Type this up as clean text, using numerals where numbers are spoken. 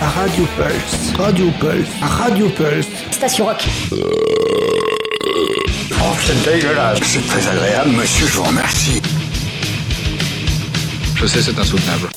Radio Pulse. Radio Pulse. Radio Pulse. Station Rock. Oh, c'est dégueulasse. C'est très agréable, monsieur, je vous remercie. Je sais, c'est insoutenable.